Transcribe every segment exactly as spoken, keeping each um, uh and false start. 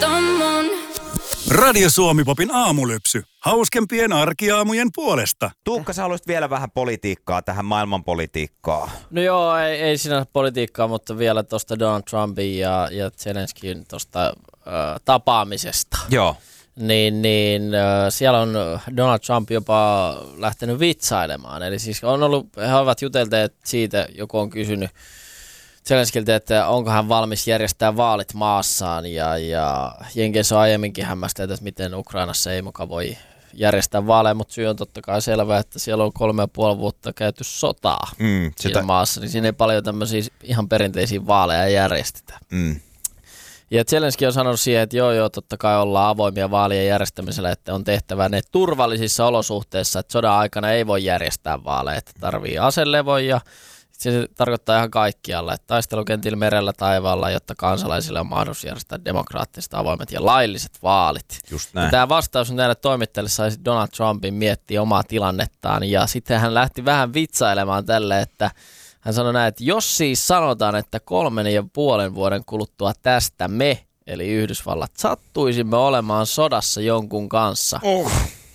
on mun. Radio Suomi-popin aamulypsy. Hauskempien arkiaamujen puolesta. Tuukka, sä haluaisit vielä vähän politiikkaa tähän maailmanpolitiikkaan. No joo, ei, ei siinä politiikkaa, mutta vielä tuosta Donald Trumpin ja, ja Zelenskin tuosta äh, tapaamisesta. Joo. Niin, niin äh, siellä on Donald Trump jopa lähtenyt vitsailemaan. Eli siis on ollut, he ovat jutelleet siitä, joku on kysynyt Zelenskiltä, että onko hän valmis järjestää vaalit maassaan. Ja, ja Jenkeissä on aiemminkin hämmästellyt, että miten Ukrainassa ei muka voi järjestää vaaleja, mutta syy on totta kai selvä, että siellä on kolme ja puoli vuotta käyty sotaa mm, sitä... siinä maassa, niin siinä ei paljon tämmöisiä ihan perinteisiä vaaleja järjestetä. Mm. Ja Zelenski on sanonut siihen, että joo joo, totta kai ollaan avoimia vaalien järjestämisellä, että on tehtävä ne turvallisissa olosuhteissa, että sodan aikana ei voi järjestää vaaleja, että tarvii aselevon ja se tarkoittaa ihan kaikkialla, että taistelukentillä merellä taivaalla, jotta kansalaisille on mahdollisuus järjestää demokraattiset, avoimet ja lailliset vaalit. Just näin. Tämä vastaus on näille toimittajille saisi Donald Trumpin miettiä omaa tilannettaan ja sitten hän lähti vähän vitsailemaan tälle, että hän sanoi näin, että jos siis sanotaan, että kolmen ja puolen vuoden kuluttua tästä me, eli Yhdysvallat, sattuisimme olemaan sodassa jonkun kanssa, oh.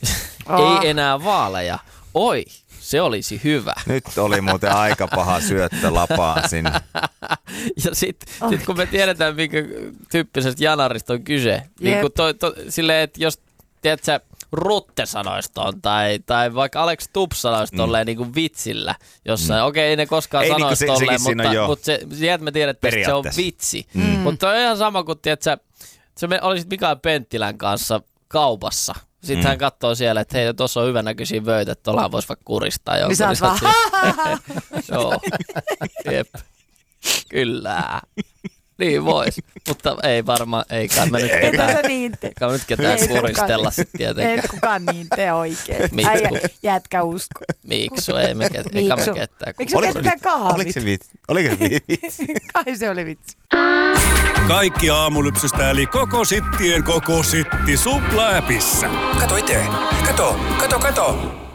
ei enää vaaleja, oi. Se olisi hyvä. Nyt oli muuten aika paha syöttö lapaan sinne. Ja sitten sit kun me tiedetään, minkä tyyppisestä janarista on kyse, niin kun toi, to, silleen, että jos tiedät sä, Rutte sanoisi ton, tai, tai vaikka Alex Tubb sanoisi tolleen mm. niin kuin vitsillä jossain. Mm. Okei, ei ne koskaan ei sanoisi niin tolleen, se, mutta, mutta se, sieltä me tiedetään, että se on vitsi. Mm. Mutta on ihan sama kuin, tiedät sä, sä olisit Mikael Penttilän kanssa kaupassa. Sitten mm. hän katsoo siellä, että hei, tuossa on hyvänäköisiä vöitä, että tuollahan voisi vaikka kuristaa jonkun. Niin sä oot vaan, joo, jep, kyllä. Niin vois, mutta ei varmaan, ei kai me nyt ketään, niin kai nyt ketään kuristella sitten tietenkään. Ei kukaan niin tee oikein. Miksu. Äijä, jätkä usko. Miksu, ei me ketään, eikä me ketään. Eikö se ketään kahvit? Oliko se vitsi? Oliko se vitsi? Kai se oli vitsi. Kaikki aamulypsystä eli koko sittien koko sitti Supla-äpissä. Kato itse. Kato, kato, kato.